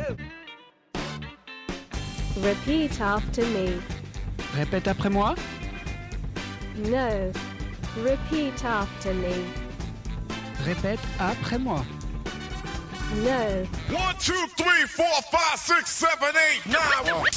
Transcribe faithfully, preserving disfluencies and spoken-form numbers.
Repeat after me. Répète après moi. No. Repeat after me. Répète après moi. No. One, two, three, four, five, six, seven, eight, nine.